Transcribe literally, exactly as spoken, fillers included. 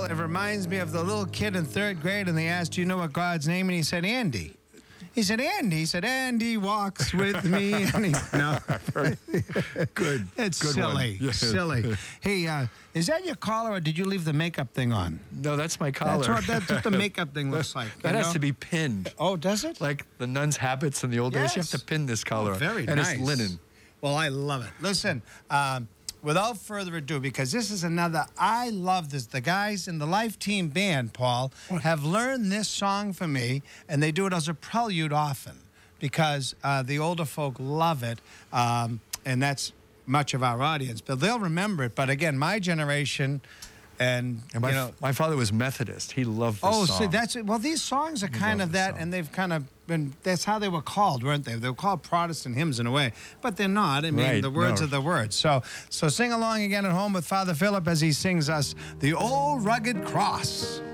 it reminds me of the little kid in third grade, and they asked, do you know what God's name? And he said, Andy. He said, Andy. He said, Andy walks with me. And he, no. Good. It's Good silly. one. Yes. Silly. Hey, uh, is that your collar, or did you leave the makeup thing on? No, that's my collar. That's what, that's what the makeup thing looks like. That you has know? to be pinned. Oh, does it? Like the nuns' habits in the old days, you have Yes. to pin this collar. Oh, very and nice. it's linen. Well, I love it. Listen, um, without further ado, because this is another, I love this. The guys in the Life Team Band, Paul, have learned this song for me, and they do it as a prelude often because uh, the older folk love it, um, and that's much of our audience. But they'll remember it. But again, my generation, and, And my, you know, my father was Methodist. He loved this oh, song. see, that's it. Well, these songs are kind love of this that, song. and they've kind of been, that's how they were called, weren't they? They were called Protestant hymns in a way, but they're not. I mean, Right, the words no. are the words. So, so sing along again at home with Father Philip as he sings us The Old Rugged Cross.